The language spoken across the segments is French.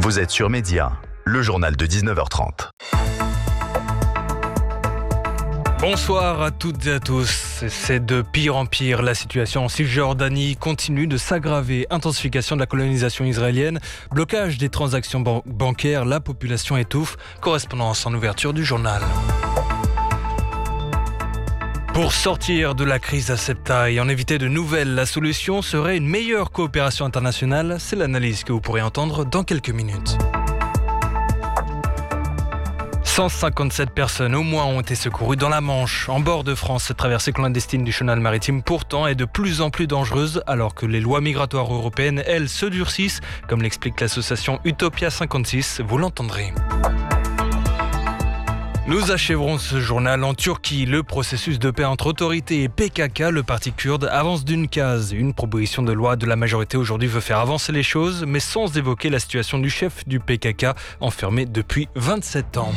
Vous êtes sur Média, le journal de 19h30. Bonsoir à toutes et à tous. C'est de pire en pire. La situation en Cisjordanie continue de s'aggraver. Intensification de la colonisation israélienne, blocage des transactions bancaires, la population étouffe. Correspondance en ouverture du journal. Pour sortir de la crise à cette taille et en éviter de nouvelles, la solution serait une meilleure coopération internationale. C'est l'analyse que vous pourrez entendre dans quelques minutes. 157 personnes au moins ont été secourues dans la Manche. En bord de France, cette traversée clandestine du chenal maritime pourtant est de plus en plus dangereuse alors que les lois migratoires européennes, elles, se durcissent, comme l'explique l'association Utopia 56, vous l'entendrez. Nous achèverons ce journal en Turquie. Le processus de paix entre autorités et PKK, le parti kurde, avance d'une case. Une proposition de loi de la majorité aujourd'hui veut faire avancer les choses, mais sans évoquer la situation du chef du PKK, enfermé depuis 27 ans.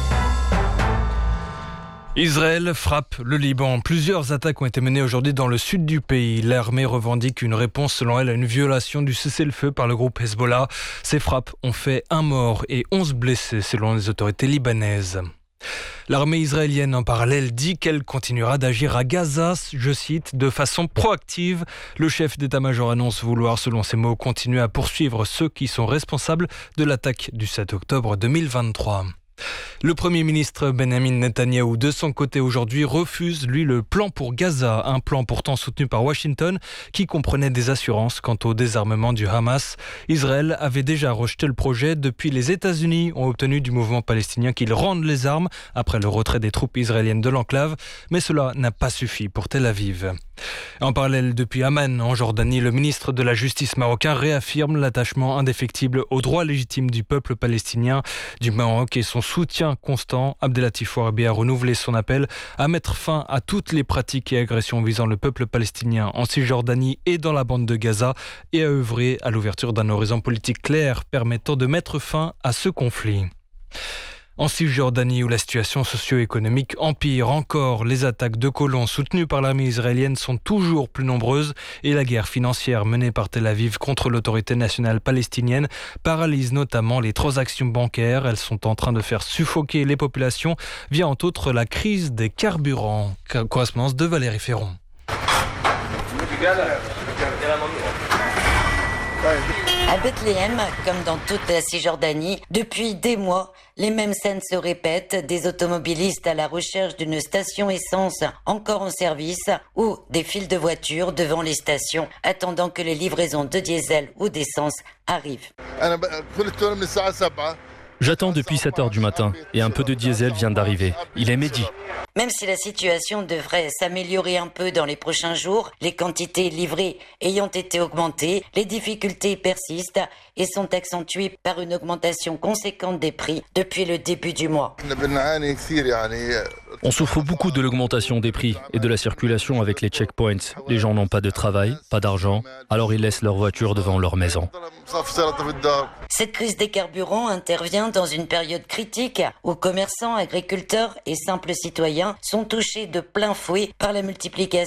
Israël frappe le Liban. Plusieurs attaques ont été menées aujourd'hui dans le sud du pays. L'armée revendique une réponse selon elle à une violation du cessez-le-feu par le groupe Hezbollah. Ces frappes ont fait 1 mort et 11 blessés selon les autorités libanaises. L'armée israélienne, en parallèle, dit qu'elle continuera d'agir à Gaza, je cite, de façon proactive. Le chef d'état-major annonce vouloir, selon ses mots, continuer à poursuivre ceux qui sont responsables de l'attaque du 7 octobre 2023. Le Premier ministre Benjamin Netanyahou, de son côté aujourd'hui, refuse, lui, le plan pour Gaza, un plan pourtant soutenu par Washington, qui comprenait des assurances quant au désarmement du Hamas. Israël avait déjà rejeté le projet. Depuis, les États-Unis ont obtenu du mouvement palestinien qu'il rende les armes après le retrait des troupes israéliennes de l'enclave, mais cela n'a pas suffi pour Tel Aviv. En parallèle, depuis Amman, en Jordanie, le ministre de la Justice marocain réaffirme l'attachement indéfectible aux droits légitimes du peuple palestinien du Maroc et son soutien constant. Abdelatif Ouarabi a renouvelé son appel à mettre fin à toutes les pratiques et agressions visant le peuple palestinien en Cisjordanie et dans la bande de Gaza et à œuvrer à l'ouverture d'un horizon politique clair permettant de mettre fin à ce conflit. En Cisjordanie, où la situation socio-économique empire encore, les attaques de colons soutenues par l'armée israélienne sont toujours plus nombreuses et la guerre financière menée par Tel Aviv contre l'autorité nationale palestinienne paralyse notamment les transactions bancaires. Elles sont en train de faire suffoquer les populations via entre autres la crise des carburants. Correspondance de Valérie Ferron. À Bethléem, comme dans toute la Cisjordanie, depuis des mois, les mêmes scènes se répètent, des automobilistes à la recherche d'une station essence encore en service ou des files de voitures devant les stations attendant que les livraisons de diesel ou d'essence arrivent. J'attends depuis 7 heures du matin et un peu de diesel vient d'arriver. Il est midi. Même si la situation devrait s'améliorer un peu dans les prochains jours, les quantités livrées ayant été augmentées, les difficultés persistent et sont accentuées par une augmentation conséquente des prix depuis le début du mois. On souffre beaucoup de l'augmentation des prix et de la circulation avec les checkpoints. Les gens n'ont pas de travail, pas d'argent, alors ils laissent leur voiture devant leur maison. Cette crise des carburants intervient dans une période critique où commerçants, agriculteurs et simples citoyens sont touchés de plein fouet par la multiplication